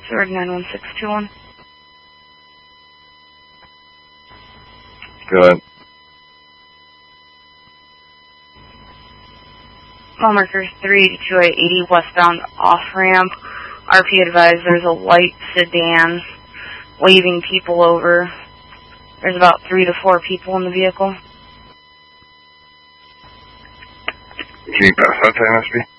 Sword 91621. Go ahead. Call markers 38280 westbound off-ramp. RP advised there's a white sedan waving people over. There's about 3 to 4 people in the vehicle. Can you pass that to MSP?